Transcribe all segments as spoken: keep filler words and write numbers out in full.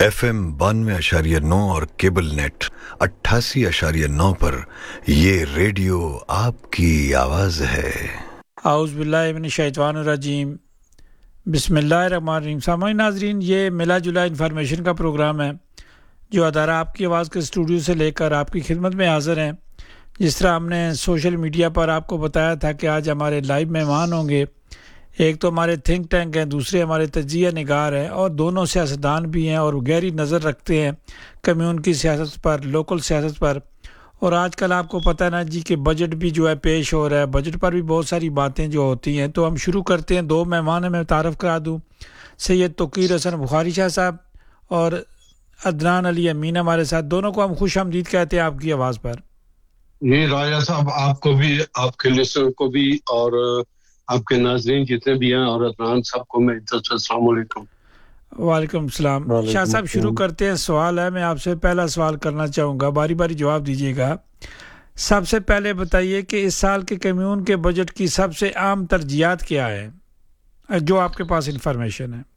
F M बानवे अशारिया नौ और केबल नेट अट्ठासी अशारिया नौ पर ये रेडियो आपकी आवाज़ है। आउज़ बिल्लाहि मिनश शैतानिर रजीम, बिस्मिल्लाहिर रहमानिर रहीम। सामाईन नाज़रीन, ये मिला जुला इन्फॉर्मेशन का प्रोग्राम है जो अदारा आपकी आवाज़ के स्टूडियो से लेकर आपकी खिदमत में हाज़िर हैं। जिस तरह हमने सोशल मीडिया पर आपको बताया था कि आज हमारे लाइव मेहमान होंगे, एक तो हमारे थिंक टैंक हैं, दूसरे हमारे तजिया निगार हैं और दोनों सियासतदान भी हैं और गहरी नज़र रखते हैं कम्यूनिटी सियासत पर, लोकल सियासत पर। और आजकल आपको पता है ना जी कि बजट भी जो है पेश हो रहा है, बजट पर भी बहुत सारी बातें जो होती हैं। तो हम शुरू करते हैं। दो मेहमान मैं तारफ़ करा दूँ, सैयद तोक़ीर हसन बुखारी शाह साहब और अदनान अली अमीन हमारे साथ। दोनों को हम खुश आमदीद कहते हैं आपकी आवाज़ पर। ये राजा साहब, आपको भी, आपके लिसनर को भी और आपके नाज़रीन जितने भी हैं और अदनान साहब को मैं इज्जत से अस्सलाम वालेकुम। वालेकुम सलाम। शाह साहब शुरू करते हैं। सवाल है, मैं आपसे पहला सवाल करना चाहूँगा, बारी बारी जवाब दीजिएगा। सबसे पहले बताइए कि इस साल के कम्यून के बजट की सबसे आम तरजीहात क्या है, जो आपके पास इंफॉर्मेशन है।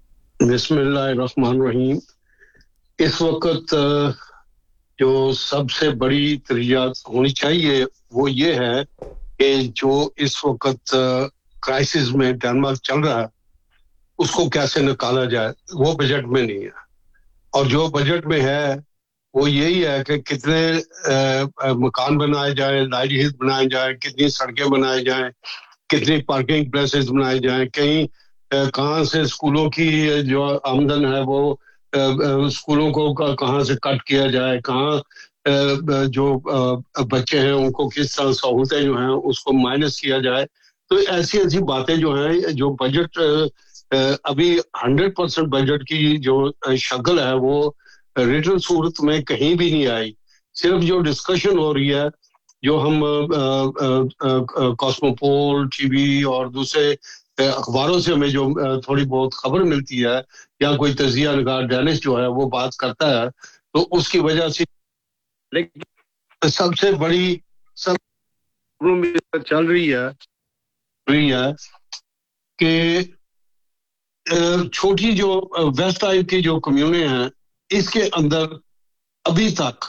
बिस्मिल्लाहिर्रहमानिर्रहीम। इस वक्त जो सबसे बड़ी तरजीहात होनी चाहिए वो ये है कि जो इस वक्त क्राइसिस में डेनमार्क चल रहा है उसको कैसे निकाला जाए, वो बजट में नहीं है। और जो बजट में है वो यही है कि कितने आ, मकान बनाए जाए, लाइवलीहुड बनाए जाए, कितनी सड़कें बनाई जाएं, कितनी पार्किंग प्लेसेस बनाए जाएं, कहीं कहाँ से स्कूलों की जो आमदन है वो आ, आ, स्कूलों को कहाँ से कट किया जाए, कहाँ जो बच्चे हैं उनको किस तरह सहूलतें जो हैं उसको माइनस किया जाए। तो ऐसी ऐसी बातें जो हैं, जो बजट अभी हंड्रेड परसेंट बजट की जो शक्ल है वो रिटन सूरत में कहीं भी नहीं आई। सिर्फ जो डिस्कशन हो रही है, जो हम कॉस्मोपोल टीवी और दूसरे अखबारों से हमें जो थोड़ी बहुत खबर मिलती है या कोई तजिया निगार डेनिस जो है वो बात करता है, तो उसकी वजह से। लेकिन सबसे बड़ी सब चल रही है रही है कि छोटी जो वेस्ट आइल की जो कम्यूने हैं इसके अंदर अभी तक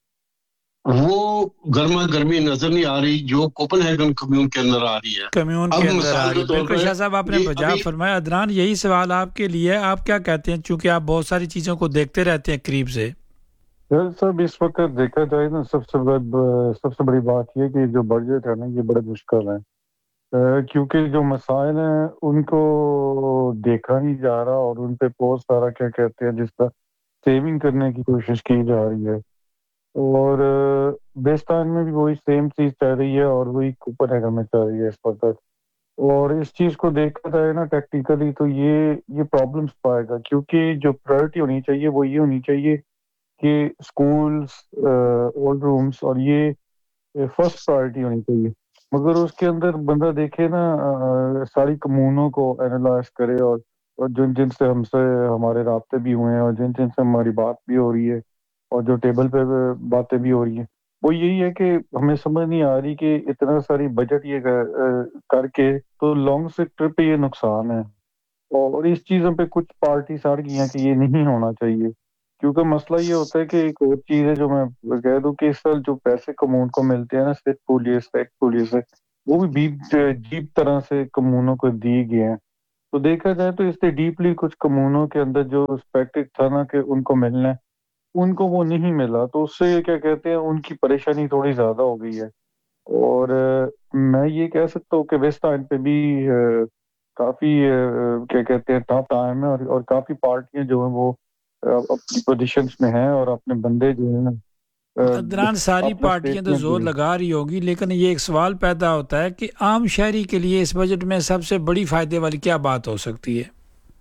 वो गर्मा गर्मी नजर नहीं आ रही जो कोपेनहेगन कम्यून के अंदर आ रही है। कम्यून के अंदर आ रही है। बिल्कुल शाह साहब, आपने बजा फरमाया। अदनान, यही सवाल आपके लिए है, आप क्या कहते हैं, चूंकि आप बहुत सारी चीजों को देखते रहते हैं करीब से। सब इस वक्त देखा जाए ना, सबसे सबसे बड़ी बात ये कि जो बजट है ना ये बड़ा मुश्किल है, क्योंकि जो मसाइल हैं उनको देखा नहीं जा रहा और उन पे बहुत सारा क्या कहते हैं जिसका सेविंग करने की कोशिश की जा रही है। और बेस्तान में भी वही सेम चीज चल रही है और वही कोपेनहेगन में चल रही है इस वक्त। और इस चीज को देखा जाए ना टेक्निकली तो ये ये प्रॉब्लम्स पाएगा, क्योंकि जो प्रायोरिटी होनी चाहिए वो ये होनी चाहिए कि स्कूल्स, ओल्ड रूम्स और ये फर्स्ट प्रायोरिटी होनी चाहिए। मगर उसके अंदर बंदा देखे ना आ, सारी कम्यूनों को एनालाइज करे और, और जिन जिन से हमसे हमारे राब्ते भी हुए हैं और जिन जिन से हमारी बात भी हो रही है और जो टेबल पे बातें भी हो रही हैं, वो यही है कि हमें समझ नहीं आ रही कि इतना सारी बजट ये कर, करके तो लॉन्ग से ट्रिप पे ये नुकसान है। और इस चीज़ों पे कुछ पार्टी साड़ गई हैं कि ये नहीं होना चाहिए, क्योंकि मसला ये होता है कि एक और चीज़ है जो मैं कह दूं कि इस साल जो पैसे कम्यून को मिलते हैं ना स्टेट पुलिस स्टेट पुलिस से, वो भी डीप डीप तरह से कम्यूनों को दिए गए हैं। तो देखा जाए तो इससे डीपली कुछ कम्यूनों के अंदर जो रिस्पेक्टेड था ना कि उनको मिलना है, उनको वो नहीं मिला, तो उससे क्या कहते हैं उनकी परेशानी थोड़ी ज्यादा हो गई है। और मैं ये कह सकता हूँ कि वेस्ट टाइम पे भी आ, काफी आ, क्या कहते हैं टफ टाइम है और, और काफी पार्टियां जो है वो अपनी पोजीशंस में हैं और अपने बंदे जो है अदनान, सारी पार्टियां तो जोर लगा रही होगी, लेकिन ये एक सवाल पैदा होता है कि आम शहरी के लिए इस बजट में सबसे बड़ी फायदे वाली क्या बात हो सकती है।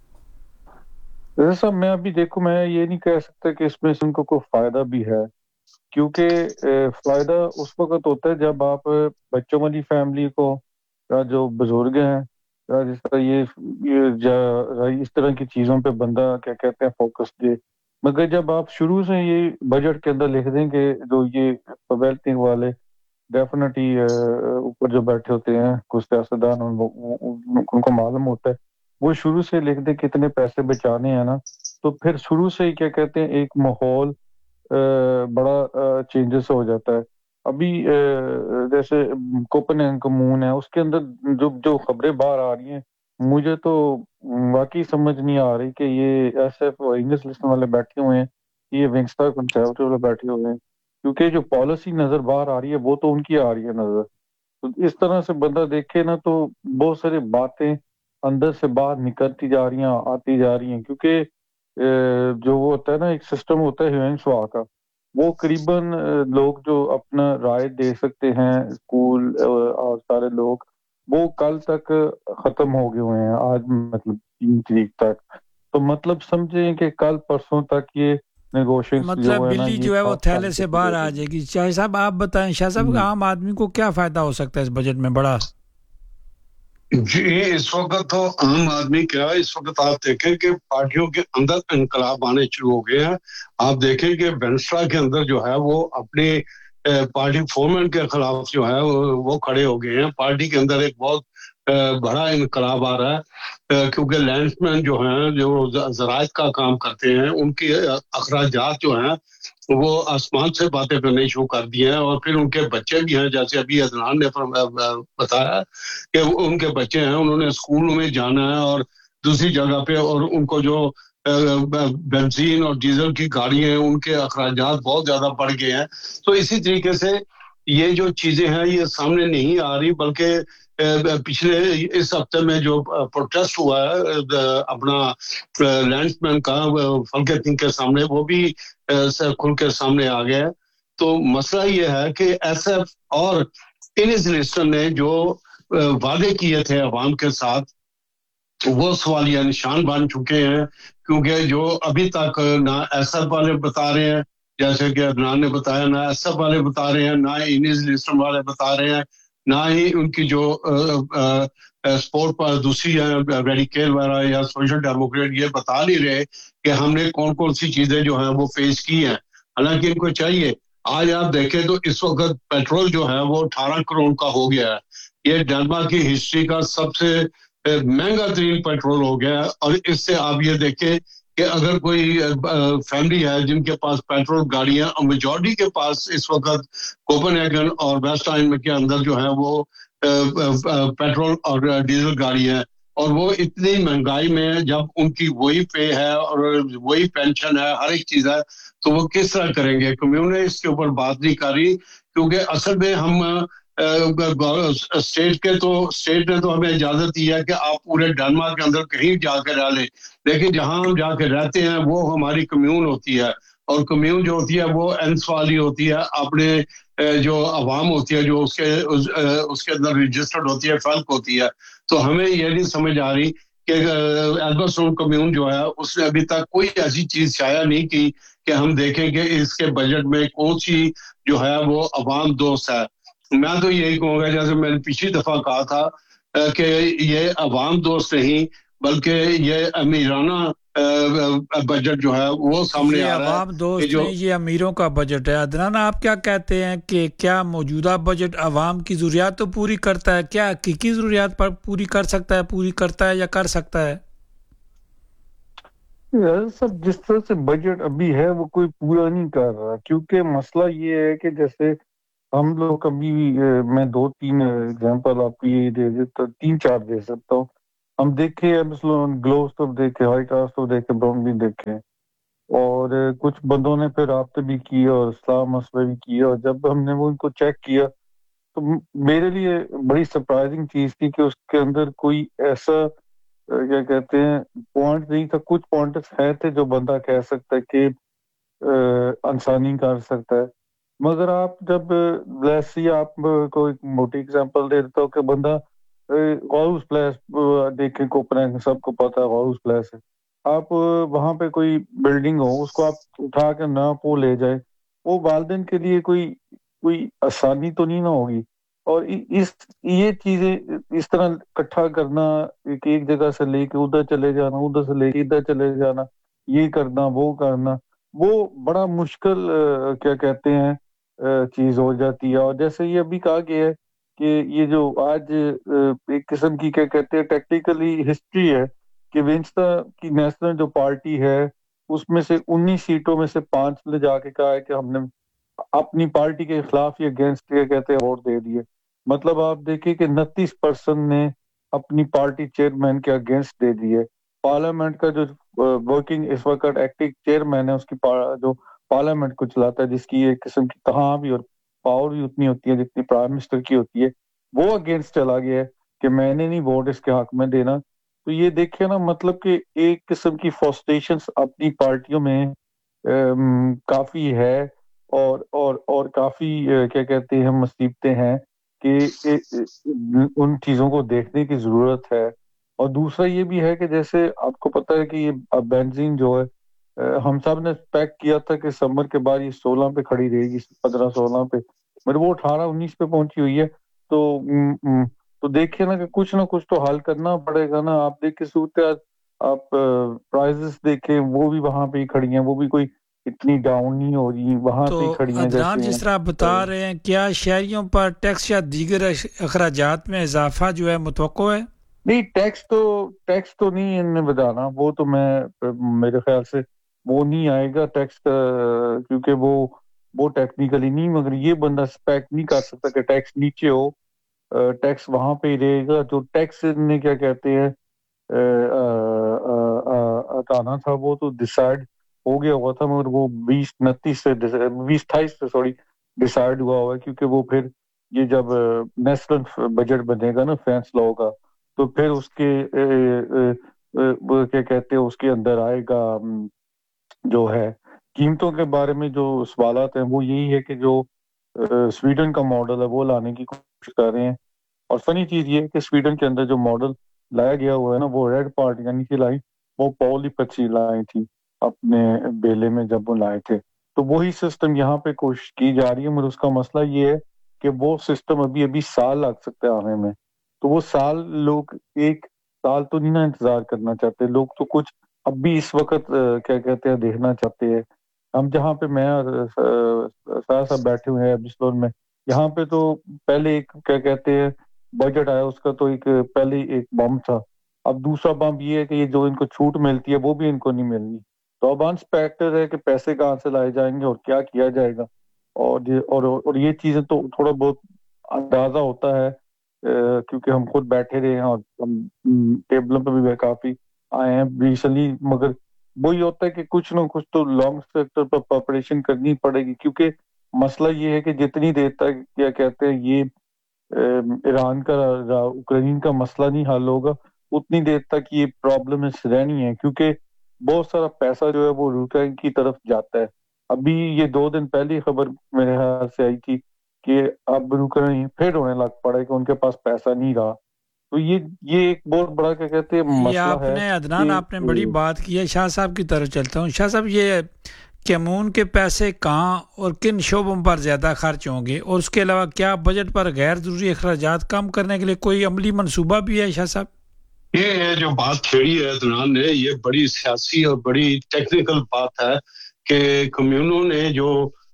जैसा मैं अभी देखूं, मैं ये नहीं कह सकता कि इसमें से उनको कोई फायदा भी है, क्योंकि फायदा उस वक्त होता है जब आप बच्चों वाली फैमिली को या जो बुजुर्ग हैं या जिस तरह ये, ये इस तरह की चीज़ों पे बंदा क्या कहते हैं फोकस दे। मगर जब आप शुरू से ये बजट के अंदर लिख दें कि जो ये वेल्थिंग वाले डेफिनेटली ऊपर जो बैठे होते हैं कुछ सियासतदान, उनको मालूम होता है, वो शुरू से लिख दें कितने पैसे बचाने हैं ना, تو پھر شروع سے ہی کیا کہتے ہیں ایک ماحول بڑا چینجز ہو جاتا ہے. ابھی جیسے کوپن کمون ہے اس کے اندر جو جو خبریں باہر آ رہی ہیں مجھے تو واقعی سمجھ نہیں آ رہی کہ یہ ایس ایف انگلش لسٹن والے بیٹھے ہوئے ہیں, یہ ونگسٹر کنسرویٹو والے بیٹھے ہوئے ہیں, کیونکہ جو پالیسی نظر باہر آ رہی ہے وہ تو ان کی آ رہی ہے نظر. تو اس طرح سے بندہ دیکھے نا تو بہت ساری باتیں اندر سے باہر نکلتی جا رہی ہیں آتی جا رہی ہیں, کیونکہ جو وہ ہوتا ہے نا ایک سسٹم ہوتا ہے ہیوئن سوا کا, وہ قریباً لوگ جو اپنا رائے دے سکتے ہیں اسکول اور سارے لوگ وہ کل تک ختم ہو گئے ہوئے ہیں, آج مطلب تین تاریخ تک. تو مطلب سمجھیں کہ کل پرسوں تک یہ نیگوشیشن جو مطلب ہے نا بلی یہ جو ہے وہ خاص تھیلے سے باہر آ جائے گی. شاہ صاحب آپ بتائیں, شاہ صاحب عام آدمی کو کیا فائدہ ہو سکتا ہے اس بجٹ میں بڑا؟ جی اس وقت تو عام آدمی کیا, اس وقت آپ دیکھیں کہ پارٹیوں کے اندر انقلاب آنے شروع ہو گئے ہیں. آپ دیکھیں کہ بینسٹرا کے اندر جو ہے وہ اپنے پارٹی فورمین کے خلاف جو ہے وہ کھڑے ہو گئے ہیں. پارٹی کے اندر ایک بہت بڑا انقلاب آ رہا ہے, کیونکہ لینڈ مین جو ہیں جو زراعت کا کام کرتے ہیں ان کے اخراجات جو ہیں وہ آسمان سے باتیں کرنے شروع کر دی ہیں. اور پھر ان کے بچے بھی ہیں, جیسے ابھی عدنان نے بتایا کہ ان کے بچے ہیں انہوں نے اسکولوں میں جانا ہے اور دوسری جگہ پہ, اور ان کو جو بنزین اور ڈیزل کی گاڑی ہیں ان کے اخراجات بہت زیادہ بڑھ گئے ہیں. تو اسی طریقے سے یہ جو چیزیں ہیں یہ سامنے نہیں آ رہی, بلکہ پچھلے اس ہفتے میں جو پروٹیسٹ ہوا ہے اپنا لینڈ مین کا فلکے تنگ کے سامنے, وہ بھی کھل کے سامنے آ گیا. تو مسئلہ یہ ہے کہ ایس ایف اور انگلش لسٹن نے جو وعدے کیے تھے عوام کے ساتھ وہ سوالیہ نشان بن چکے ہیں, کیونکہ جو ابھی تک نہ ایس ایف والے بتا رہے ہیں جیسے کہ عدنان نے بتایا, نہ ایس ایف والے بتا رہے ہیں, نہ انگلش لسٹن والے بتا رہے ہیں, نہ ہی ان کی جو سپورٹ پر دوسری ہیں ریڈیکل وغیرہ یا سوشل ڈیموکریٹ یہ بتا نہیں رہے کہ ہم نے کون کون سی چیزیں جو ہیں وہ فیس کی ہیں. حالانکہ ان کو چاہیے. آج آپ دیکھیں تو اس وقت پیٹرول جو ہے وہ اٹھارہ کروڑ کا ہو گیا ہے. یہ ڈینمارک کی ہسٹری کا سب سے مہنگا ترین پیٹرول ہو گیا ہے. اور اس سے آپ یہ دیکھیں کہ اگر کوئی فیملی ہے جن کے پاس پیٹرول گاڑیاں, اور میجورٹی کے پاس اس وقت کوپن ہیگن اور ویسٹ آئلینڈ کے اندر جو ہے وہ پیٹرول اور ڈیزل گاڑی ہے, اور وہ اتنی مہنگائی میں جب ان کی وہی پے ہے اور وہی پینشن ہے ہر ایک چیز ہے, تو وہ کس طرح کریں گے؟ کمیون نے اس کے اوپر بات نہیں کری, کیونکہ اصل میں ہم اسٹیٹ کے تو اسٹیٹ نے تو ہمیں اجازت دی ہے کہ آپ پورے ڈنمارک کے اندر کہیں جا کے رہ لیں, لیکن جہاں ہم جا کے رہتے ہیں وہ ہماری کمیون ہوتی ہے, اور کمیون جو ہوتی ہے وہ اینس والی ہوتی ہے, اپنے جو عوام ہوتی ہے جو اس کے اس کے اندر رجسٹرڈ ہوتی ہے, فلک ہوتی ہے. تو ہمیں یہ نہیں سمجھ آ رہی کہ ایلبرٹون کمیون جو ہے اس نے ابھی تک کوئی ایسی چیز شائع نہیں کی کہ ہم دیکھیں کہ اس کے بجٹ میں کون سی جو ہے وہ عوام دوست ہے. میں تو یہی کہوں گا جیسے میں نے پچھلی دفعہ کہا تھا کہ یہ عوام دوست نہیں بلکہ یہ امیرانہ بجٹ جو ہے وہ سامنے یہ آ رہا ہے. عوام دوست نہیں, یہ امیروں کا بجٹ ہے. عدنان آپ کیا کہتے ہیں کہ کیا موجودہ بجٹ عوام کی ضروریات تو پوری کرتا ہے؟ کیا حقیقی ضروریات پر پوری کر سکتا ہے, پوری کرتا ہے یا کر سکتا ہے؟ سب جس طرح سے بجٹ ابھی ہے وہ کوئی پورا نہیں کر رہا, کیونکہ مسئلہ یہ ہے کہ جیسے ہم لوگ ابھی میں دو تین اگزامپل آپ کو یہ دے دیتا, تین چار دے سکتا ہوں. ہم دیکھیں گلو اسٹوو دیکھیں, ہائی ٹار اسٹوو دیکھیں, براؤن بھی دیکھیں, اور کچھ بندوں نے پھر رابطے بھی کیے اور اسلام مسئلہ بھی کیا, اور جب ہم نے وہ ان کو چیک کیا تو میرے لیے بڑی سرپرائزنگ چیز تھی کہ اس کے اندر کوئی ایسا کیا کہتے ہیں پوائنٹ نہیں تھا. کچھ پوائنٹس ہیں تھے جو بندہ کہہ سکتا ہے کہ انسانی کر سکتا ہے, مگر آپ جب ویسی آپ کو ایک موٹی اگزامپل دے دیتا ہو کہ بندہ ہاؤس پلیس دیکھیں, کوپن سب کو پتا ہے ہاؤس پلیس ہے, آپ وہاں پہ کوئی بلڈنگ ہو اس کو آپ اٹھا کے نہ پو لے جائے, وہ والدین کے لیے کوئی کوئی آسانی تو نہیں نہ ہوگی. اور اس یہ چیزیں اس طرح اکٹھا کرنا, ایک ایک جگہ سے لے کے ادھر چلے جانا, ادھر سے لے کے ادھر چلے جانا, یہ کرنا وہ کرنا, وہ بڑا مشکل کیا کہتے ہیں چیز ہو جاتی ہے. اور جیسے یہ ابھی کہا گیا ہے کہ یہ جو آج ایک قسم کی کیا کہتے ہیں ٹیکنیکلی ہسٹری ہے کہ ونسٹا کی نیشنل جو پارٹی ہے اس میں سے انیس سیٹوں میں سے پانچ لے جا کے کہا ہے کہ ہم نے اپنی پارٹی کے خلاف یا اگینسٹ یہ کہتے ہیں ووٹ دے دیے. مطلب آپ دیکھیں کہ انتیس پرسنٹ نے اپنی پارٹی چیئرمین کے اگینسٹ دے دیے. پارلیمنٹ کا جو ورکنگ اس وقت ایکٹنگ چیئرمین ہے اس کی جو پارلیمنٹ کو چلاتا ہے جس کی ایک قسم کی کہاں بھی اور پاور بھی اتنی ہوتی ہے جتنی پرائم منسٹر کی ہوتی ہے, وہ اگینسٹ چلا گیا ہے کہ میں نے نہیں ووٹ اس کے حق میں دینا. تو یہ دیکھیں نا مطلب کہ ایک قسم کی فرسٹریشنز اپنی پارٹیوں میں کافی ہے اور اور اور کافی کیا کہتے ہیں مصیبتیں ہیں کہ ان چیزوں کو دیکھنے کی ضرورت ہے. اور دوسرا یہ بھی ہے کہ جیسے آپ کو پتہ ہے کہ یہ بینزین جو ہے ہم سب نے ایکسپیکٹ کیا تھا کہ سمر کے بعد یہ سولہ پہ کھڑی رہے گی, پندرہ سولہ پہ, مگر وہ اٹھارہ انیس پہ پہنچی ہوئی ہے. تو تو دیکھیں نا کہ کچھ نہ کچھ تو حل کرنا پڑے گا نا. آپ دیکھیں صورت آپ پرائزز دیکھیں وہ بھی وہاں پہ ہی کھڑی ہیں, وہ بھی کوئی اتنی ڈاؤن نہیں ہو رہی, وہاں پہ کھڑی ہیں. جیسے جس طرح آپ بتا رہے ہیں, کیا شہریوں پر ٹیکس یا دیگر اخراجات میں اضافہ جو ہے متوقع ہے؟ نہیں, ٹیکس تو ٹیکس تو نہیں ان نے بتانا, وہ تو میں میرے خیال سے وہ نہیں آئے گا ٹیکس, کیونکہ وہ وہ ٹیکنیکلی نہیں, مگر یہ بندہ سپیکٹ نہیں کر سکتا کہ ٹیکس نیچے ہو, ٹیکس وہاں پہ ہی رہے گا. جو ٹیکس نے کیا کہتے ہیں ہٹانا تھا وہ تو ڈیسائیڈ ہو گیا ہوا تھا, مگر وہ بیس انتیس سے بیس اٹھائیس سے سوری ڈیسائیڈ ہوا ہوا ہے, کیونکہ وہ پھر یہ جب نیشنل بجٹ بنے گا نا فیصلہ ہوگا تو پھر اس کے کیا کہتے ہیں اس کے اندر آئے گا جو ہے قیمتوں کے بارے میں جو سوالات ہیں, وہ یہی ہے کہ جو سویڈن کا ماڈل ہے وہ لانے کی کوشش کر رہے ہیں. اور فنی چیز یہ ہے کہ سویڈن کے اندر جو ماڈل لایا گیا ہوا ہے نا وہ ریڈ پارٹی یعنی کہ لائی وہ پولی پچی لائی تھی اپنے بیلے میں جب وہ لائے تھے, تو وہی سسٹم یہاں پہ کوشش کی جا رہی ہے. مگر اس کا مسئلہ یہ ہے کہ وہ سسٹم ابھی ابھی سال لگ سکتا ہے آنے میں, تو وہ سال لوگ ایک سال تو نہیں نا انتظار کرنا چاہتے لوگ, تو کچھ اب بھی اس وقت کیا کہتے ہیں دیکھنا چاہتے ہیں. ہم جہاں پہ میں سارا صاحب بیٹھے ہوئے ہیں ایبسلون میں, یہاں پہ تو پہلے ایک کیا کہتے ہیں بجٹ آیا اس کا تو ایک پہلے ایک بم تھا, اب دوسرا بم یہ ہے کہ یہ جو ان کو چھوٹ ملتی ہے وہ بھی ان کو نہیں ملنی. تو اب انسپیکٹر ہے کہ پیسے کہاں سے لائے جائیں گے اور کیا کیا جائے گا, اور یہ اور, اور یہ چیزیں تو تھوڑا بہت اندازہ ہوتا ہے کیونکہ ہم خود بیٹھے رہے ہیں اور ہم ٹیبلوں پہ بھی کافی آئے ہیں ریسنٹلی. مگر وہی ہوتا ہے کہ کچھ نہ کچھ تو لانگ سیکٹر پر پریپریشن کرنی پڑے گی, کیونکہ مسئلہ یہ ہے کہ جتنی دیر تک کیا کہتے ہیں یہ ایران کا اوکرین کا مسئلہ نہیں حل ہوگا اتنی دیر تک یہ پرابلم رہنی ہے, کیونکہ بہت سارا پیسہ جو ہے وہ یوکرین کی طرف جاتا ہے. ابھی یہ دو دن پہلی خبر میرے خیال سے آئی تھی کہ اب یوکرین پھر ہونے لگ پڑا ہے کہ ان کے پاس پیسہ نہیں رہا. تو یہ یہ ایک بہت بڑا کیا کہتے ہیں مسئلہ آپ ہے. نے عدنان آپ نے بڑی بات کی ہے. شاہ صاحب کی طرف چلتا ہوں. شاہ صاحب یہ کیمون کے پیسے کہاں اور کن شعبوں پر زیادہ خرچ ہوں گے, اور اس کے علاوہ کیا بجٹ پر غیر ضروری اخراجات کم کرنے کے لیے کوئی عملی منصوبہ بھی ہے؟ شاہ صاحب یہ جو بات چھیڑی ہے عدنان نے, یہ بڑی سیاسی اور بڑی ٹیکنیکل بات ہے کہ کمیونوں نے جو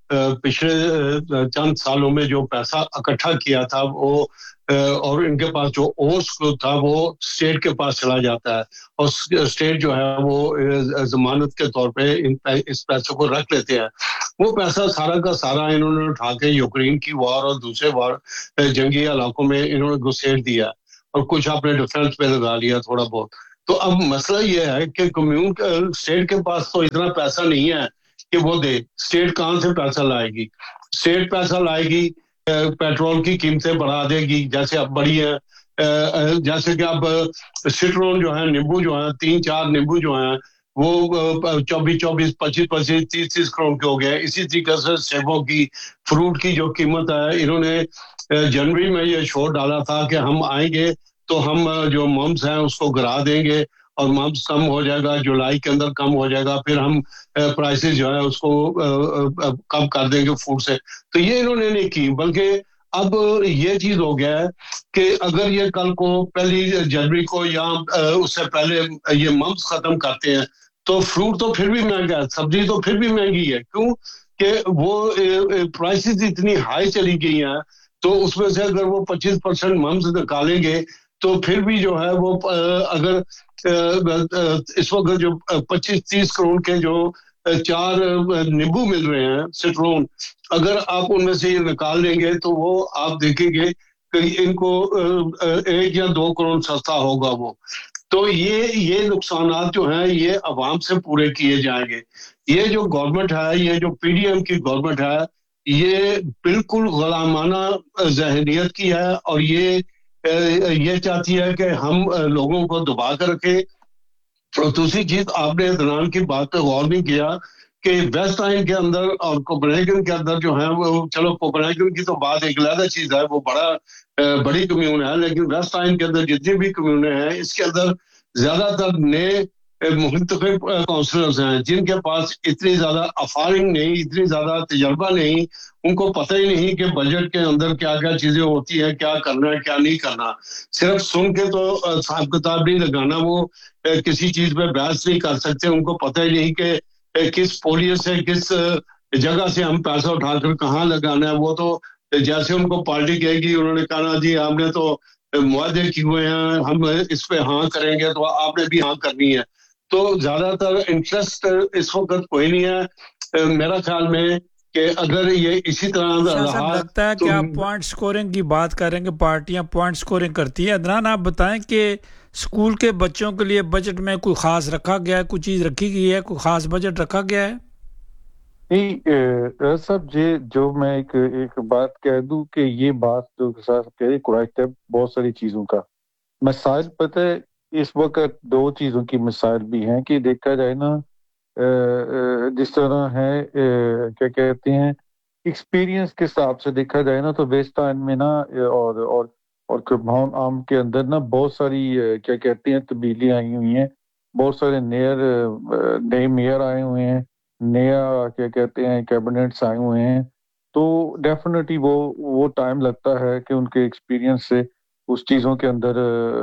پچھلے چند سالوں میں جو پیسہ اکٹھا کیا تھا وہ اور ان کے پاس جو اوس تھا وہ اسٹیٹ کے پاس چلا جاتا ہے, اور اسٹیٹ جو ہے وہ ضمانت کے طور پہ اس پیسے کو رکھ لیتے ہیں. وہ پیسہ سارا کا سارا انہوں نے اٹھا کے یوکرین کی وار اور دوسرے وار جنگی علاقوں میں انہوں نے گھسیٹ دیا اور کچھ اپنے ڈیفنس پہ لگا لیا تھوڑا بہت. تو اب مسئلہ یہ ہے کہ کمیون اسٹیٹ کے پاس تو اتنا پیسہ نہیں ہے کہ وہ دے. اسٹیٹ کہاں سے پیسہ لائے گی؟ اسٹیٹ پیسہ لائے گی پیٹرول کی قیمتیں بڑھا دے گی جیسے اب بڑی ہے, جیسے کہ اب سٹرون جو ہے نیمبو جو ہے تین چار نیمبو جو ہیں وہ چوبیس چوبیس پچیس پچیس تیس تیس کروڑ کے ہو گئے. اسی طریقے سے سیبوں کی فروٹ کی جو قیمت ہے انہوں نے جنوری میں یہ شور ڈالا تھا کہ ہم آئیں گے تو ہم جو ممس ہیں اس کو گرا دیں گے اور ممس کم ہو جائے گا, جولائی کے اندر کم ہو جائے گا, پھر ہم پرائسز جو ہے اس کو کم کر دیں گے فوڈ سے. تو یہ انہوں نے نہیں کی, بلکہ اب یہ چیز ہو گیا ہے کہ اگر یہ کل کو پہلی جنوری کو یا اس سے پہلے یہ ممس ختم کرتے ہیں تو فروٹ تو پھر بھی مہنگا ہے, سبزی تو پھر بھی مہنگی ہے. کیوں کہ وہ پرائسز اتنی ہائی چلی گئی ہیں, تو اس میں سے اگر وہ پچیس پرسینٹ ممس نکالیں گے تو پھر بھی جو ہے وہ اگر اس وقت جو پچیس تیس کروڑ کے جو چار نیبو مل رہے ہیں سٹرون، اگر آپ ان میں سے یہ نکال لیں گے تو وہ آپ دیکھیں گے کہ ان کو ایک یا دو کروڑ سستا ہوگا وہ. تو یہ یہ نقصانات جو ہیں یہ عوام سے پورے کیے جائیں گے. یہ جو گورنمنٹ ہے، یہ جو پی ڈی ایم کی گورنمنٹ ہے، یہ بالکل غلامانہ ذہنیت کی ہے، اور یہ یہ چاہتی ہے کہ ہم لوگوں کو دبا کر رکھے. اور دوسری چیز، آپ نے عدنان کی بات پہ غور نہیں کیا کہ ویسٹ آئن کے اندر اور کوپنہیگن کے اندر جو ہے وہ، چلو کوپنہیگن کی تو بات ایک علیحدہ چیز ہے، وہ بڑا بڑی کمیون ہے، لیکن ویسٹ آئن کے اندر جتنی بھی کمیونیں ہیں اس کے اندر زیادہ تر نئے منتخب کونسلرز ہیں جن کے پاس اتنی زیادہ افارنگ نہیں، اتنی زیادہ تجربہ نہیں، ان کو پتہ ہی نہیں کہ بجٹ کے اندر کیا کیا چیزیں ہوتی ہیں، کیا کرنا ہے کیا نہیں کرنا. صرف سن کے تو حساب کتاب نہیں لگانا، وہ کسی چیز پہ بحث نہیں کر سکتے. ان کو پتہ ہی نہیں کہ کس پولیو سے، کس جگہ سے ہم پیسہ اٹھا کر کہاں لگانا ہے. وہ تو جیسے ان کو پارٹی کہے گی، انہوں نے کہا جی ہم نے تو معاہدے کیے ہوئے ہیں، ہم اس پہ ہاں کریں گے، تو آپ نے بھی ہاں کرنی ہے. تو زیادہ تر انٹرسٹ اس وقت کوئی نہیں ہے میرا خیال میں کہ اگر یہ اسی طرح رہا. لگتا ہے کہ آپ پوائنٹ سکورنگ کی بات کریں گے، پارٹیاں پوائنٹ سکورنگ کرتی ہیں. عدنان آپ بتائیں کہ اسکول کے بچوں کے لیے بجٹ میں کوئی خاص رکھا گیا ہے، کوئی چیز رکھی گئی ہے، کوئی خاص بجٹ رکھا گیا ہے؟ نہیں سب یہ جو میں ایک ایک بات کہہ دوں کہ یہ بات جو کہہ رہی قرائت ہے بہت ساری چیزوں کا مسائل پتہ ہے. اس وقت دو چیزوں کی مسائل بھی ہیں کہ دیکھا جائے نا، جس طرح ہے کیا کہتے ہیں ایکسپیرینس کے حساب سے دیکھا جائے نا، تو ویسٹ آئن میں نا اور اور اور کربھان عام کے اندر نا بہت ساری کیا کہتے ہیں تبدیلیاں آئی ہوئی ہیں. بہت سارے نیئر نئے میئر آئے ہوئے ہیں، نیا کیا کہتے ہیں کیبنٹس آئے ہوئے ہیں. تو ڈیفینیٹلی وہ وہ ٹائم لگتا ہے کہ ان کے ایکسپیرینس سے اس چیزوں کے اندر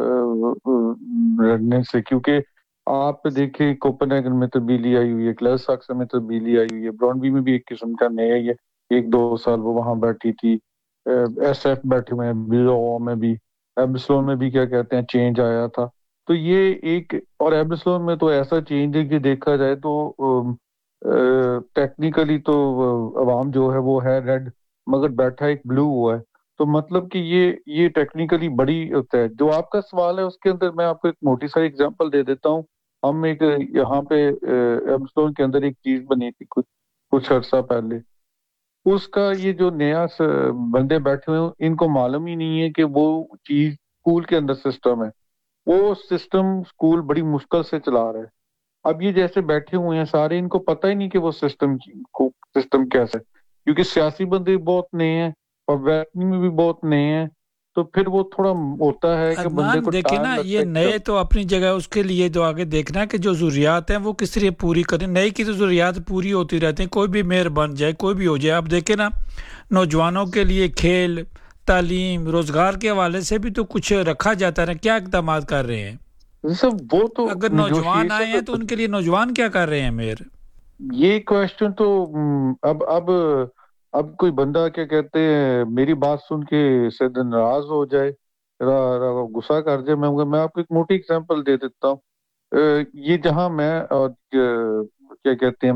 رہنے سے، کیونکہ آپ دیکھیں کوپنہیگن میں تبدیلی آئی ہوئی ہے، کلیس ساکسن میں تبدیلی آئی ہوئی ہے، برانڈبی میں بھی ایک قسم کا نیا ہی ہے. ایک دو سال وہ وہاں بیٹھی تھی، ایس ایف بیٹھے ہوئے ہیں، بیلو میں بھی، ایبسلون میں بھی کیا کہتے ہیں چینج آیا تھا. تو یہ ایک، اور ایبسلون میں تو ایسا چینج ہے کہ دیکھا جائے تو ٹیکنیکلی تو عوام جو ہے وہ ہے ریڈ مگر بیٹھا ایک بلو ہوا ہے. تو مطلب کہ یہ یہ ٹیکنیکلی بڑی ہوتا ہے. جو آپ کا سوال ہے اس کے اندر میں آپ کو ایک موٹی ساری اگزامپل دے دیتا ہوں. ہم ایک یہاں پہ ایمسٹون کے اندر ایک چیز بنی تھی کچھ کچھ عرصہ پہلے، اس کا یہ جو نیا بندے بیٹھے ہوئے ہیں ان کو معلوم ہی نہیں ہے کہ وہ چیز اسکول کے اندر سسٹم ہے. وہ سسٹم اسکول بڑی مشکل سے چلا رہا ہے. اب یہ جیسے بیٹھے ہوئے ہیں سارے، ان کو پتہ ہی نہیں کہ وہ سسٹم سسٹم کیسا ہے، کیونکہ سیاسی بندے بہت نئے ہیں اور ویٹنگ میں بھی بہت نئے ہیں. تو پھر وہ تھوڑا ہوتا ہے کہ بندے کو دیکھیں نا، یہ نئے تو اپنی جگہ، اس کے لیے جو آگے دیکھنا ہے کہ جو ضروریات ہیں وہ کس طرح پوری کریں. نئے کی تو ضروریات پوری ہوتی رہتی ہیں، کوئی بھی میئر بن جائے، کوئی بھی ہو جائے. آپ دیکھیں نا، نوجوانوں کے لیے کھیل، تعلیم، روزگار کے حوالے سے بھی تو کچھ رکھا جاتا ہے. کیا اقدامات کر رہے ہیں سب وہ تو اگر نوجوان آئے ہیں تو ان کے لیے نوجوان کیا کر رہے ہیں میئر؟ یہ کویسچن تو اب اب اب کوئی بندہ کیا کہتے ہیں میری بات سن کے شاید ناراض ہو جائے، غصہ کر جائے. میں میں آپ کو ایک موٹی اگزامپل دے دیتا ہوں. یہ جہاں میں اور کیا کہتے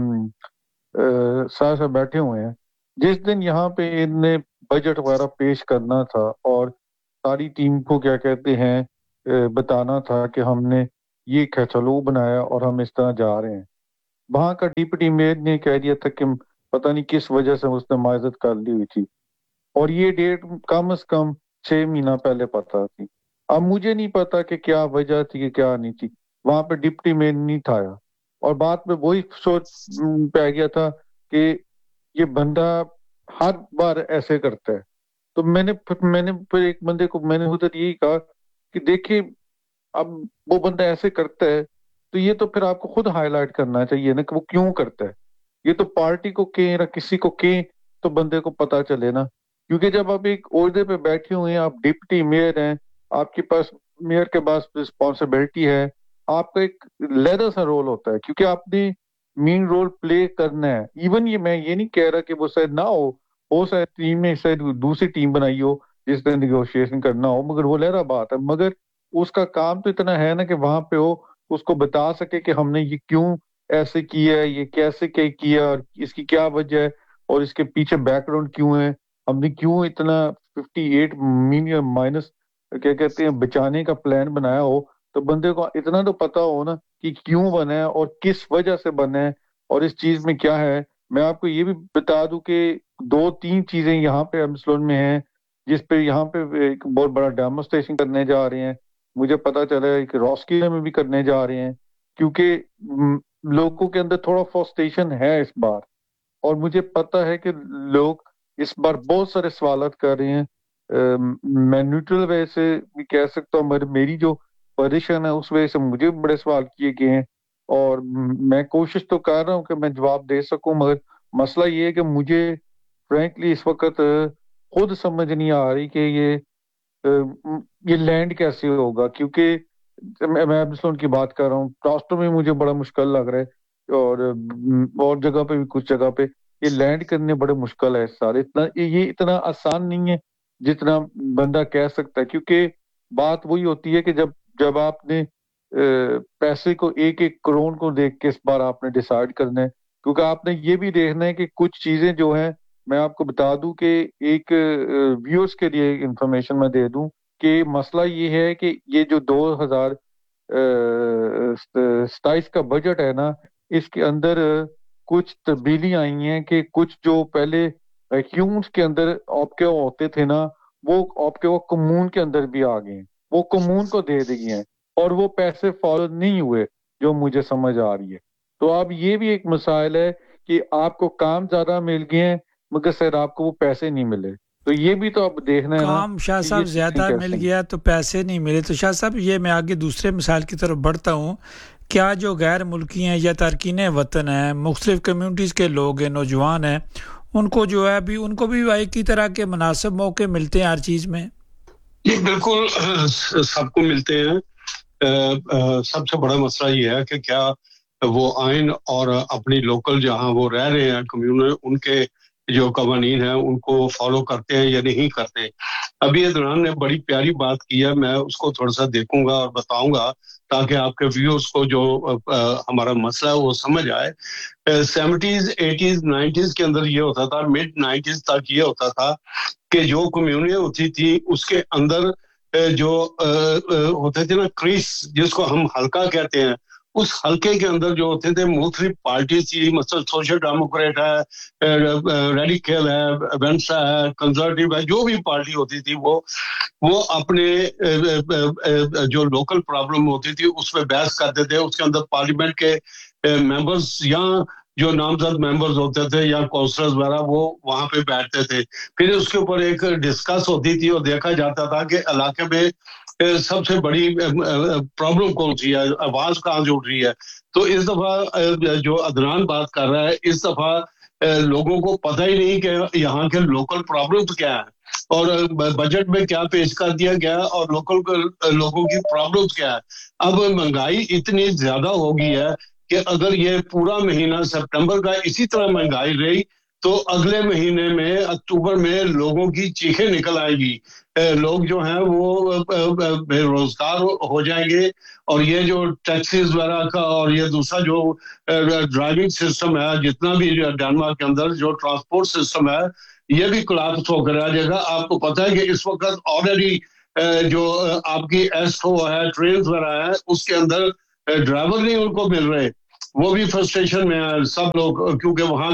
ہیں ساتھ ساتھ بیٹھے ہوئے ہیں، جس دن یہاں پہ ان نے بجٹ وغیرہ پیش کرنا تھا اور ساری ٹیم کو کیا کہتے ہیں بتانا تھا کہ ہم نے یہ کھچلو بنایا اور ہم اس طرح جا رہے ہیں، وہاں کا ڈپٹی میئر نے کہہ دیا تھا کہ پتہ نہیں کس وجہ سے اس نے معذرت کر لی ہوئی تھی، اور یہ ڈیٹ کم از کم چھ مہینہ پہلے پتہ تھی. اب مجھے نہیں پتا کہ کیا وجہ تھی کہ کیا نہیں تھی. وہاں پہ ڈپٹی میئر نہیں تھا، اور بات میں وہی سوچ پہ گیا تھا کہ یہ بندہ ہر بار ایسے کرتا ہے. تو میں نے میں نے پھر ایک بندے کو میں نے ادھر یہی کہا کہ دیکھیں اب وہ بندہ ایسے کرتا ہے تو یہ تو پھر آپ کو خود ہائی لائٹ کرنا چاہیے نا کہ وہ کیوں کرتا ہے. یہ تو پارٹی کو کہیں یا کسی کو کہیں تو بندے کو پتا چلے نا، کیونکہ جب آپ ایک عہدے پہ بیٹھے ہوئے ہیں، آپ ڈپٹی میئر ہیں، آپ کے پاس میئر کے پاس رسپانسبلٹی ہے، آپ کا ایک لیدر سا رول ہوتا ہے کیونکہ آپ نے مین رول پلے کرنا ہے. ایون یہ میں یہ نہیں کہہ رہا کہ وہ شاید نہ ہو ہو شاید ٹیم میں شاید دوسری ٹیم بنائی ہو جس نے نیگوشیشن کرنا ہو، مگر وہ لہرا بات ہے. مگر اس کا کام تو اتنا ہے نا کہ وہاں پہ ہو اس کو بتا سکے کہ ہم نے یہ کیوں ایسے کیا ہے, یہ کیسے کیا, اور اس کی کیا وجہ ہے, اور اس کے پیچھے بیک گراؤنڈ کیوں ہے, ہم نے کیوں اتنا ففٹی ایٹ ملین مائنس کیا کہتے ہیں بچانے کا پلان بنایا ہو, تو بندے کو اتنا تو پتا ہو نا کہ کیوں بنا ہے اور کس وجہ سے بنا ہے اور اس چیز میں کیا ہے. میں آپ کو یہ بھی بتا دوں کہ دو تین چیزیں یہاں پہ ایمسلون میں ہیں جس پہ یہاں پہ ایک بہت بڑا ڈیمونسٹریشن کرنے جا رہے ہیں. مجھے پتا چلا ہے کہ راسکیلا میں بھی کرنے جا رہے ہیں, کیونکہ لوگوں کے اندر تھوڑا فرسٹریشن ہے اس بار, اور مجھے پتا ہے کہ لوگ اس بار بہت سارے سوالات کر رہے ہیں. میں نیوٹرل وجہ سے بھی کہہ سکتا ہوں, مگر میری جو پوزیشن ہے اس وجہ سے مجھے بڑے سوال کیے گئے ہیں, اور میں کوشش تو کر رہا ہوں کہ میں جواب دے سکوں, مگر مسئلہ یہ ہے کہ مجھے فرینکلی اس وقت خود سمجھ نہیں آ رہی کہ یہ یہ لینڈ کیسے ہوگا, کیونکہ میں ایمسلون کی بات کر رہا ہوں, ٹاسٹو میں مجھے بڑا مشکل لگ رہا ہے, اور اور جگہ پہ بھی کچھ جگہ پہ یہ لینڈ کرنے بڑے مشکل ہے سارے. اتنا یہ اتنا آسان نہیں ہے جتنا بندہ کہہ سکتا ہے, کیونکہ بات وہی ہوتی ہے کہ جب جب آپ نے پیسے کو ایک ایک کروڑ کو دیکھ کے اس بار آپ نے ڈیسائیڈ کرنا ہے, کیونکہ آپ نے یہ بھی دیکھنا ہے کہ کچھ چیزیں جو ہیں, میں آپ کو بتا دوں کہ ایک ویورز کے لیے انفارمیشن میں دے دوں کہ مسئلہ یہ ہے کہ یہ جو دو ہزار ستائیس کا بجٹ ہے نا, اس کے اندر کچھ تبدیلی آئی ہیں کہ کچھ جو پہلے ہیومنز کے اندر آپ کے ہوتے تھے نا, وہ آپ کے وہ کمون کے اندر بھی آ گئے ہیں, وہ کمون کو دے دی ہیں, اور وہ پیسے فالو نہیں ہوئے جو مجھے سمجھ آ رہی ہے. تو اب یہ بھی ایک مسائل ہے کہ آپ کو کام زیادہ مل گئے ہیں مگر سر آپ کو وہ پیسے نہیں ملے, تو یہ بھی تو اب دیکھنا ہے نا. کام شاہ صاحب زیادہ مل گیا تو پیسے نہیں ملے, تو شاہ صاحب یہ میں آگے دوسرے مثال کی طرف بڑھتا ہوں. کیا جو غیر ملکی ہیں یا تارکین وطن ہیں, مختلف کمیونٹیز کے لوگ ہیں, نوجوان ہیں, ان کو جو ہے ابھی ان کو بھی ایک کی طرح کے مناسب موقع ملتے ہیں ہر چیز میں؟ جی بالکل سب کو ملتے ہیں. سب سے بڑا مسئلہ یہ ہے کہ کیا وہ آئین اور اپنی لوکل جہاں وہ رہ رہے ہیں کمیونٹی, ان کے جو قوانین ہیں ان کو فالو کرتے ہیں یا نہیں کرتے. ابھی عدنان نے بڑی پیاری بات کی ہے, میں اس کو تھوڑا سا دیکھوں گا اور بتاؤں گا تاکہ آپ کے ویورز کو جو ہمارا مسئلہ ہے وہ سمجھ آئے. سیونٹیز ایٹیز نائنٹیز کے اندر یہ ہوتا تھا, مڈ نائنٹیز تک یہ ہوتا تھا کہ جو کمیونٹی ہوتی تھی اس کے اندر جو ہوتے تھے نا کریس, جس کو ہم حلقہ کہتے ہیں, اس حلقے کے اندر جو ہوتے تھے مختلف پارٹیز تھی, مثلا سوشل ڈیموکریٹ ہے, ریڈیکل ہے, وینسا ہے, کنزرویٹو ہے, جو بھی پارٹی ہوتی تھی وہ وہ اپنے جو لوکل پرابلم ہوتی تھی اس پہ بحث کرتے تھے. اس کے اندر پارلیمنٹ کے ممبرز یا جو نامزد ممبرز ہوتے تھے یا کونسلرز وغیرہ وہ وہاں پہ بیٹھتے تھے. پھر اس کے اوپر ایک ڈسکس ہوتی تھی اور دیکھا جاتا تھا کہ علاقے میں سب سے بڑی پرابلم کون سی ہے, آواز کہاں سے اٹھ رہی ہے. تو اس دفعہ جو عدنان بات کر رہا ہے, اس دفعہ لوگوں کو پتہ ہی نہیں کہ یہاں کے لوکل پرابلمز کیا ہیں اور بجٹ میں کیا پیش کر دیا گیا اور لوکل لوگوں کی پرابلمز کیا ہے. اب مہنگائی اتنی زیادہ ہو گئی ہے کہ اگر یہ پورا مہینہ سپٹمبر کا اسی طرح مہنگائی رہی تو اگلے مہینے میں اکتوبر میں لوگوں کی چیخیں نکل آئے گی. لوگ جو ہیں وہ بے روزگار ہو جائیں گے, اور یہ جو ٹیکسیز وغیرہ کا اور یہ دوسرا جو ڈرائیونگ سسٹم ہے, جتنا بھی ڈنمارک کے اندر جو ٹرانسپورٹ سسٹم ہے, یہ بھی کولیپس ہو کر آ جائے گا. آپ کو پتہ ہے کہ اس وقت آلریڈی جو آپ کی ایسٹو ہے, ٹرینز وغیرہ ہے, اس کے اندر ڈرائیور نہیں ان کو مل رہے, وہ بھی فرسٹریشن میں ہیں سب لوگ, کیونکہ وہاں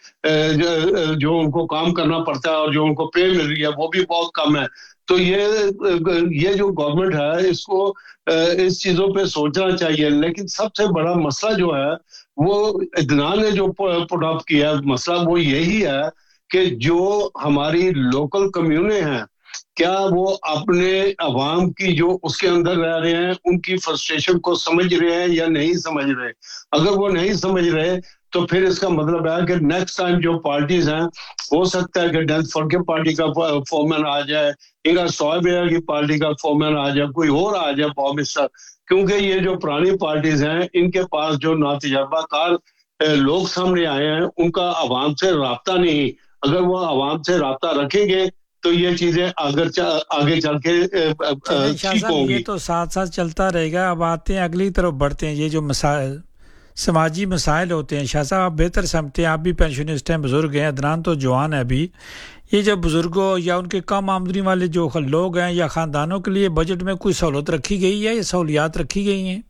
کے جو ان کو کام کرنا پڑتا ہے اور جو ان کو پے مل رہی ہے وہ بھی بہت کم ہے. تو یہ یہ جو گورنمنٹ ہے اس کو اس چیزوں پہ سوچنا چاہیے. لیکن سب سے بڑا مسئلہ جو ہے وہ عدنان نے جو پٹ اپ کیا ہے, مسئلہ وہ یہی ہے کہ جو ہماری لوکل کمیونٹی ہیں کیا وہ اپنے عوام کی جو اس کے اندر رہ رہے ہیں ان کی فرسٹریشن کو سمجھ رہے ہیں یا نہیں سمجھ رہے. اگر وہ نہیں سمجھ رہے تو پھر اس کا مطلب ہے کہ نیکسٹ ٹائم جو پارٹیز ہیں ہو سکتا ہے کہ ڈیتھ فورکے پارٹی کا فورمین آ جائے, انگا سوائبیر کی پارٹی کا فورمین آ جائے, کوئی اور آ جائے پرائم منسٹر, کیونکہ یہ جو پرانی پارٹیز ہیں ان کے پاس جو ناتجربہ کار لوگ سامنے آئے ہیں ان کا عوام سے رابطہ نہیں. اگر وہ عوام سے رابطہ رکھیں گے تو یہ چیزیں اگر آگے چل کے ٹھیک ہوں گی. یہ تو ساتھ ساتھ چلتا رہے گا. اب آتے ہیں اگلی طرف بڑھتے ہیں. یہ جو مسائل سماجی مسائل ہوتے ہیں، شاہ صاحب آپ بہتر سمجھتے ہیں، آپ بھی پینشنسٹ ہیں، بزرگ ہیں، عدنان تو جوان ہے ابھی. یہ جو بزرگوں یا ان کے کم آمدنی والے جو لوگ ہیں یا خاندانوں کے لیے بجٹ میں کوئی سہولت رکھی گئی ہے یا سہولیات رکھی گئی ہیں؟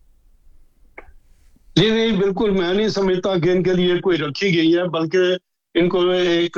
جی نہیں، بالکل میں نہیں سمجھتا کہ ان کے لیے کوئی رکھی گئی ہے، بلکہ ان کو ایک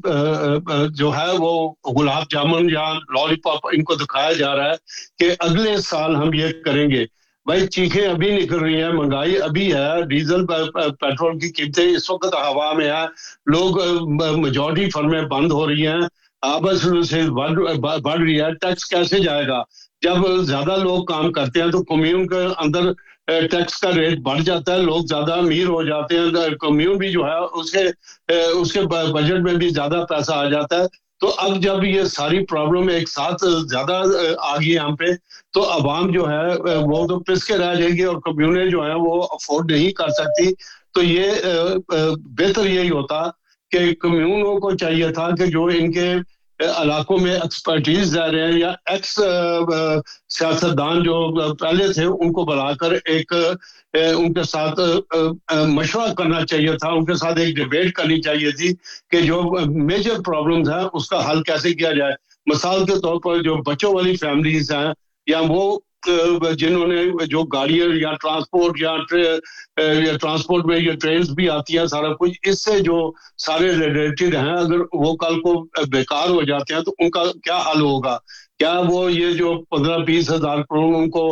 جو ہے وہ گلاب جامن یا لالی پاپ ان کو دکھایا جا رہا ہے کہ اگلے سال ہم یہ کریں گے. بھائی چیخیں ابھی نکل رہی ہیں، مہنگائی ابھی ہے، ڈیزل پیٹرول کی قیمتیں اس وقت ہوا میں ہیں، لوگ میجورٹی فرمیں بند ہو رہی ہیں، آبس سے بڑھ رہی ہے. ٹیکس کیسے جائے گا؟ جب زیادہ لوگ کام کرتے ہیں تو کمیون کے اندر ٹیکس کا ریٹ بڑھ جاتا ہے، لوگ زیادہ امیر ہو جاتے ہیں، کمیون بھی جو ہے اس کے اس کے بجٹ میں بھی زیادہ پیسہ آ جاتا ہے. تو اب جب یہ ساری پرابلم ایک ساتھ زیادہ آ گئی یہاں پہ، تو عوام جو ہے وہ تو پس کے رہ جائے گی اور کمیونیں جو ہیں وہ افورڈ نہیں کر سکتی. تو یہ بہتر یہی ہوتا کہ کمیونوں کو چاہیے تھا کہ جو ان کے علاقوں میں ایکسپرٹیز رہ رہے ہیں یا ایکس سیاستدان جو پہلے تھے ان کو بلا کر ایک ان کے ساتھ مشورہ کرنا چاہیے تھا، ان کے ساتھ ایک ڈیبیٹ کرنی چاہیے تھی کہ جو میجر پرابلمز ہیں اس کا حل کیسے کیا جائے. مثال کے طور پر جو بچوں والی فیملیز ہیں یا وہ جنہوں نے جو گاڑیاں یا ٹرانسپورٹ یا ٹرانسپورٹ میں یہ ٹرینز بھی آتی ہیں، سارا کچھ اس سے جو سارے ریلیٹڈ ہیں، اگر وہ کل کو بیکار ہو جاتے ہیں تو ان کا کیا حل ہوگا؟ کیا وہ یہ جو پندرہ بیس ہزار کروڑ ان کو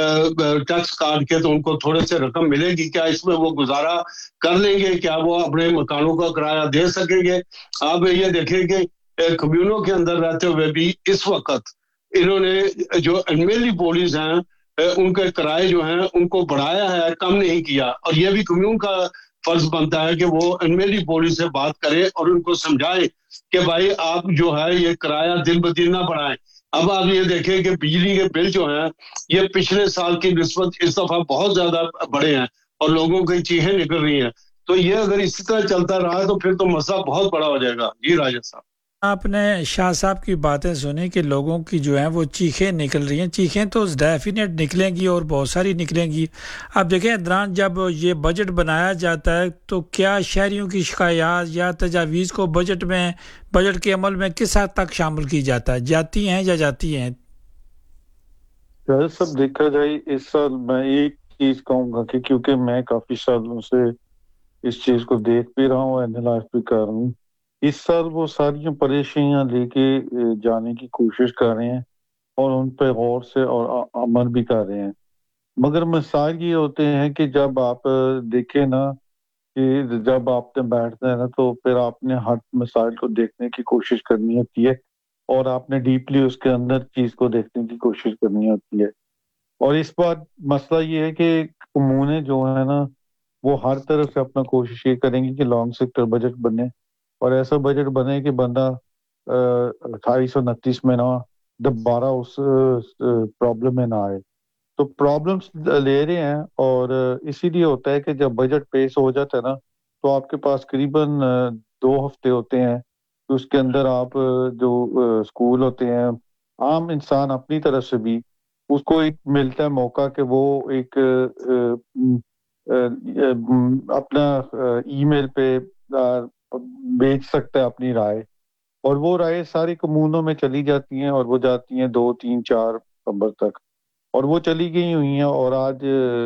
ٹیکس کاٹ کے تو ان کو تھوڑے سے رقم ملے گی، کیا اس میں وہ گزارا کر لیں گے؟ کیا وہ اپنے مکانوں کا کرایہ دے سکیں گے؟ آپ یہ دیکھیں کہ کمیونوں کے اندر رہتے ہوئے بھی اس وقت انہوں نے جو انویلی پولیس ہیں ان کے کرائے جو ہیں ان کو بڑھایا ہے، کم نہیں کیا. اور یہ بھی کمیون کا فرض بنتا ہے کہ وہ انویلی پولیس سے بات کرے اور ان کو سمجھائے کہ بھائی آپ جو ہے یہ کرایہ دن بدن نہ بڑھائیں. اب آپ یہ دیکھیں کہ بجلی کے بل جو ہیں یہ پچھلے سال کی نسبت اس دفعہ بہت زیادہ بڑے ہیں اور لوگوں کی چیخیں نکل رہی ہیں. تو یہ اگر اسی طرح چلتا رہا تو پھر تو مسئلہ بہت بڑا ہو جائے گا. جی راجہ صاحب، آپ نے شاہ صاحب کی باتیں سنی کہ لوگوں کی جو ہیں وہ چیخیں نکل رہی ہیں. چیخیں تو ڈیفینیٹ نکلیں گی اور بہت ساری نکلیں گی. اب دیکھیں عدنان، جب یہ بجٹ بنایا جاتا ہے تو کیا شہریوں کی شکایات یا تجاویز کو بجٹ میں بجٹ کے عمل میں کس حد تک شامل کی جاتا ہے؟ جاتی ہیں یا جاتی ہیں؟ سب دیکھا جائے اس سال میں ایک چیز کہوں گا کہ کیونکہ میں کافی سالوں سے اس چیز کو دیکھ بھی رہا ہوں، اینالائز بھی کر رہا ہوں، اس سال وہ ساری پریشانیاں لے کے جانے کی کوشش کر رہے ہیں اور ان پہ غور سے اور عمل بھی کر رہے ہیں. مگر مسائل یہ ہوتے ہیں کہ جب آپ دیکھیں نا کہ جب آپ نے بیٹھتے ہیں نا تو پھر آپ نے ہر مسائل کو دیکھنے کی کوشش کرنی ہوتی ہے اور آپ نے ڈیپلی اس کے اندر چیز کو دیکھنے کی کوشش کرنی ہوتی ہے. اور اس بات مسئلہ یہ ہے کہ کمونے جو ہے نا وہ ہر طرف سے اپنا کوشش یہ کریں گے کہ لانگ سیکٹر بجٹ بنے اور ایسا بجٹ بنے کہ بندہ اٹھائیس سو انتیس میں نہ دوبارہ اس پرابلم میں نہ آئے. تو پرابلمس لے رہے ہیں اور اسی لیے ہوتا ہے کہ جب بجٹ پیش ہو جاتا ہے نا تو آپ کے پاس قریباً دو ہفتے ہوتے ہیں کہ اس کے اندر آپ جو اسکول ہوتے ہیں، عام انسان اپنی طرف سے بھی اس کو ایک ملتا ہے موقع کہ وہ ایک اپنا ای میل پہ بیچ سکتا ہے اپنی رائے، اور وہ رائے ساری کمونوں میں چلی جاتی ہیں اور وہ جاتی ہیں دو تین چار نومبر تک، اور وہ چلی گئی ہوئی ہیں. اور آج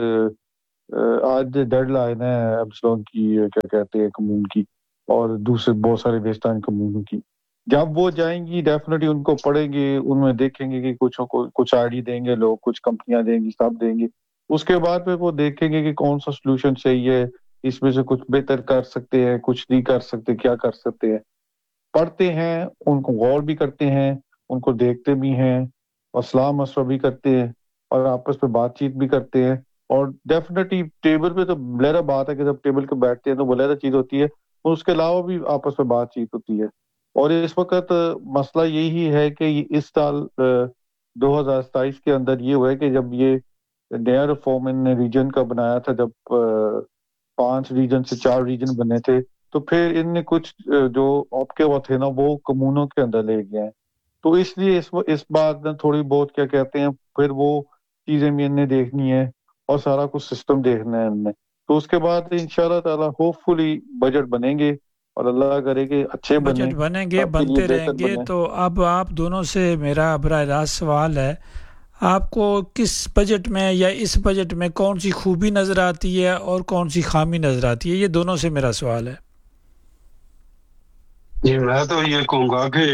آج ڈیڈ لائن ہے ایپسلون کی، کیا کہتے ہیں کمون کی، اور دوسرے بہت سارے ویسٹرن کمونوں کی. جب وہ جائیں گی ڈیفینیٹلی ان کو پڑھیں گے، ان میں دیکھیں گے کہ کچھ کچھ آئی ڈی دیں گے لوگ، کچھ کمپنیاں دیں گی، سب دیں گے. اس کے بعد پھر وہ دیکھیں گے کہ کون سا سلوشن صحیح ہے، اس میں سے کچھ بہتر کر سکتے ہیں، کچھ نہیں کر سکتے، کیا کر سکتے ہیں. پڑھتے ہیں، ان کو غور بھی کرتے ہیں، ان کو دیکھتے بھی ہیں، اور صلاح مشورہ بھی کرتے ہیں اور آپس میں بات چیت بھی کرتے ہیں. اور ڈیفینیٹلی ٹیبل پہ تو لہرا بات ہے کہ جب ٹیبل پہ بیٹھتے ہیں تو وہ لہرا چیز ہوتی ہے، اور اس کے علاوہ بھی آپس میں بات چیت ہوتی ہے. اور اس وقت مسئلہ یہی ہے کہ اس سال دو ہزار ستائیس کے اندر یہ ہوا ہے کہ جب یہ نیا ریفارم ان نے ریجن کا بنایا تھا، جب پانچ ریجن سے چار ریجن بنے تھے، تو پھر ان نے کچھ جو آپ کے وہ تھے نا وہ کمونوں کے اندر لے گئے ہیں، تو اس لیے اس اس بات میں تھوڑی بہت کیا کہتے ہیں پھر وہ چیزیں بھی ان نے دیکھنی ہے اور سارا کچھ سسٹم دیکھنا ہے ان نے، تو اس کے بعد انشاءاللہ تعالی ہوپ فلی بجٹ بنیں گے اور اللہ کرے کہ اچھے بنے، بجٹ بنیں گے، سب کے لیے بنتے رہیں بہتر گے۔ بنے۔ تو اب آپ دونوں سے میرا براہ راست سوال ہے، آپ کو کس بجٹ میں یا اس بجٹ میں کون سی خوبی نظر آتی ہے اور کون سی خامی نظر آتی ہے؟ یہ دونوں سے میرا سوال ہے۔ جی میں تو یہ کہوں گا کہ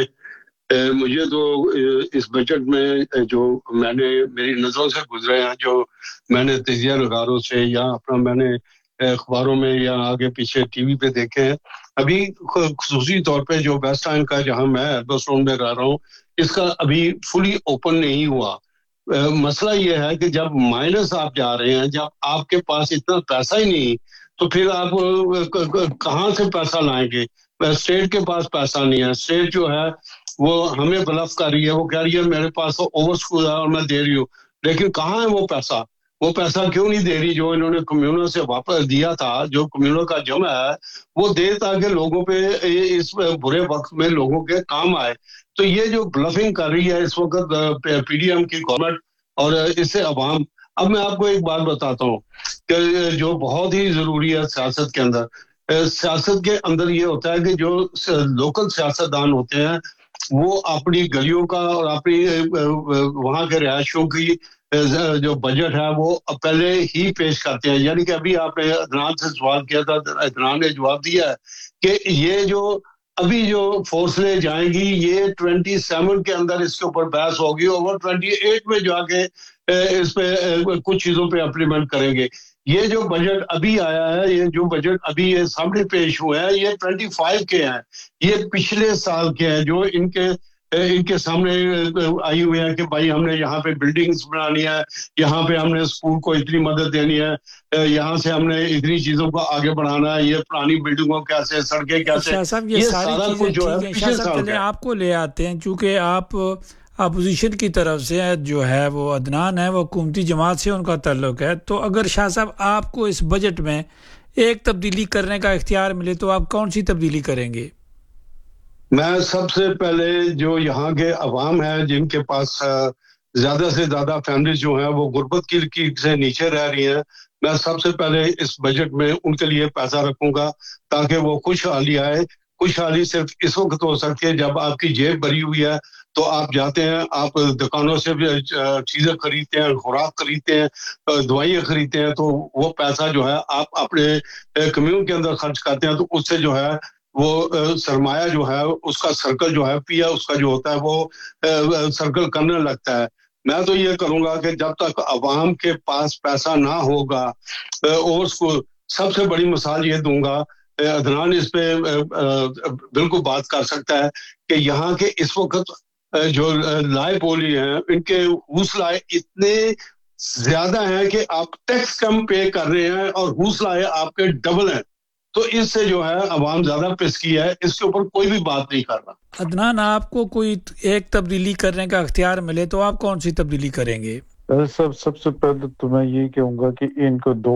مجھے تو اس بجٹ میں جو میں نے میری نظروں سے گزرے ہیں، جو میں نے تجزیہ نگاروں سے یا اپنا میں نے اخباروں میں یا آگے پیچھے ٹی وی پہ دیکھے ہیں، ابھی خصوصی طور پہ جو ویسٹ اینڈ کا جہاں میں ایلبسٹون میں رہ رہا ہوں، اس کا ابھی فلی اوپن نہیں ہوا۔ مسئلہ یہ ہے کہ جب مائنس آپ جا رہے ہیں، جب آپ کے پاس اتنا پیسہ ہی نہیں، تو پھر آپ کہاں سے پیسہ لائیں گے؟ اسٹیٹ کے پاس پیسہ نہیں ہے، اسٹیٹ جو ہے وہ ہمیں بلف کر رہی ہے، وہ کہہ رہی ہے میرے پاس اوور اسکول ہے اور میں دے رہی ہوں، لیکن کہاں ہے وہ پیسہ؟ وہ پیسہ کیوں نہیں دے رہی جو انہوں نے کمیونوں سے واپس دیا تھا، جو کمیونوں کا جمع ہے وہ دے تاکہ لوگوں پہ اس برے وقت میں لوگوں کے کام آئے۔ تو یہ جو بلفنگ کر رہی ہے اس وقت پی ڈی ایم کی گورنمنٹ اور اس سے عوام، اب میں آپ کو ایک بات بتاتا ہوں کہ جو بہت ہی ضروری ہے سیاست کے اندر، سیاست کے اندر یہ ہوتا ہے کہ جو لوکل سیاستدان ہوتے ہیں وہ اپنی گلیوں کا اور اپنی وہاں کے رہائشوں کی جو بجٹ ہے وہ پہلے ہی پیش کرتے ہیں۔ یعنی کہ ابھی آپ نے عدنان سے سوال کیا تھا، عدنان نے جواب دیا ہے کہ یہ جو ابھی جو فورس لے جائیں گی یہ ٹوینٹی سیون کے اندر اس کے اوپر بحث ہوگی اور ٹوینٹی ایٹ میں جا کے اس پہ کچھ چیزوں پہ امپلیمنٹ کریں گے۔ یہ جو بجٹ ابھی آیا ہے، یہ جو بجٹ ابھی یہ سامنے پیش ہوئے ہیں، یہ ٹوینٹی فائیو کے ہیں، یہ پچھلے سال کے ہیں، جو ان کے ان کے سامنے آئی ہوئی ہے کہ بھائی ہم نے یہاں پہ بلڈنگز بنانی ہے، یہاں پہ ہم نے اسکول کو اتنی مدد دینی ہے، یہاں سے ہم نے اتنی چیزوں کو آگے بڑھانا ہے، یہ پرانی بلڈنگوں کیسے، سڑکیں کیسے، شاہ صاحب یہ ساری چیزیں ٹھیک ہیں، شاہ صاحب چلیں آپ کو لے آتے ہیں، چونکہ آپ اپوزیشن کی طرف سے جو ہے وہ عدنان ہے، وہ حکومتی جماعت سے ان کا تعلق ہے، تو اگر شاہ صاحب آپ کو اس بجٹ میں ایک تبدیلی کرنے کا اختیار ملے تو آپ کون سی تبدیلی کریں گے؟ میں سب سے پہلے جو یہاں کے عوام ہیں جن کے پاس زیادہ سے زیادہ فیملیز جو ہیں وہ غربت کی لکیر سے نیچے رہ رہی ہیں، میں سب سے پہلے اس بجٹ میں ان کے لیے پیسہ رکھوں گا تاکہ وہ خوشحالی آئے۔ خوشحالی صرف اس وقت ہو سکتی ہے جب آپ کی جیب بھری ہوئی ہے، تو آپ جاتے ہیں، آپ دکانوں سے بھی چیزیں خریدتے ہیں، خوراک خریدتے ہیں، دوائیاں خریدتے ہیں، تو وہ پیسہ جو ہے آپ اپنے کمیون کے اندر خرچ کرتے ہیں، تو اس سے جو ہے وہ سرمایہ جو ہے اس کا سرکل جو ہے پیا اس کا جو ہوتا ہے وہ سرکل کرنے لگتا ہے۔ میں تو یہ کروں گا کہ جب تک عوام کے پاس پیسہ نہ ہوگا، اور اس کو سب سے بڑی مثال یہ دوں گا، عدنان اس پہ بالکل بات کر سکتا ہے کہ یہاں کے اس وقت جو لائے بولی ہیں ان کے حوصلہ اتنے زیادہ ہیں کہ آپ ٹیکس کم پے کر رہے ہیں اور حوصلہ آپ کے ڈبل ہیں، تو اس سے جو ہے عوام زیادہ پسکی ہے، اس کے اوپر کوئی بھی بات نہیں کر رہا۔ عدنان آپ کو کوئی ایک تبدیلی کرنے کا اختیار ملے تو آپ کون سی تبدیلی کریں گے؟ سب سب سے پہلے تو میں یہ کہوں گا کہ ان کو دو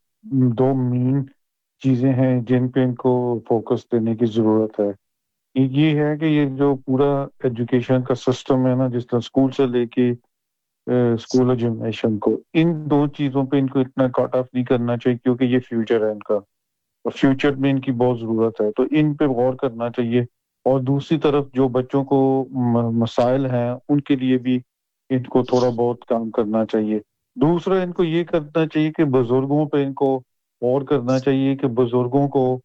دو مین چیزیں ہیں جن پہ ان کو فوکس دینے کی ضرورت ہے۔ ایک یہ ہے کہ یہ جو پورا ایجوکیشن کا سسٹم ہے نا، جس طرح اسکول سے لے کے اسکول اور جنریشن کو، ان دو چیزوں پہ ان کو اتنا کٹ آف نہیں کرنا چاہیے کیونکہ یہ فیوچر ہے ان کا اور فیوچر میں ان کی بہت ضرورت ہے، تو ان پہ غور کرنا چاہیے۔ اور دوسری طرف جو بچوں کو مسائل ہیں ان کے لیے بھی ان کو تھوڑا بہت کام کرنا چاہیے۔ دوسرا ان کو یہ کرنا چاہیے کہ بزرگوں پہ ان کو غور کرنا چاہیے کہ بزرگوں کو